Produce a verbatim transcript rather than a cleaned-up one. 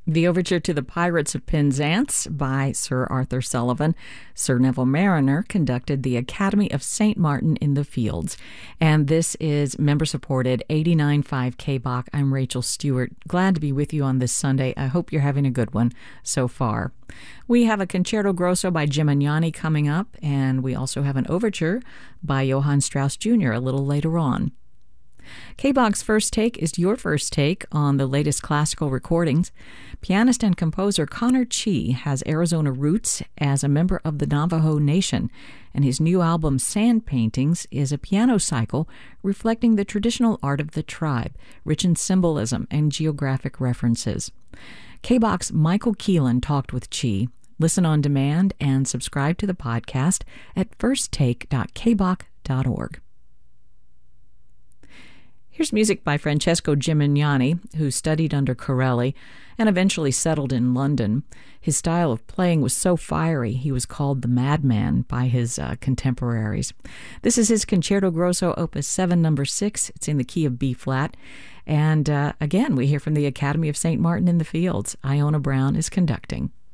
The overture to The Pirates of Penzance by Sir Arthur Sullivan. Sir Neville Marriner conducted the Academy of Saint Martin in the Fields. And this is member-supported eighty-nine point five K B O C. I'm Rachel Stewart. Glad to be with you on this Sunday. I hope you're having a good one so far. We have a Concerto Grosso by Gimignani coming up, and we also have an overture by Johann Strauss Junior a little later on. K B O C's First Take is your first take on the latest classical recordings. Pianist and composer Connor Chee has Arizona roots as a member of the Navajo Nation, and his new album Sand Paintings is a piano cycle reflecting the traditional art of the tribe, rich in symbolism and geographic references. K B O C's Michael Keelan talked with Chee. Listen on demand and subscribe to the podcast at first take dot k b o c dot org. Here's music by Francesco Gimignani, who studied under Corelli and eventually settled in London. His style of playing was so fiery, he was called the Madman by his uh, contemporaries. This is his Concerto Grosso, Opus seven, number six. It's in the key of B-flat. And uh, again, we hear from the Academy of Saint Martin in the Fields. Iona Brown is conducting.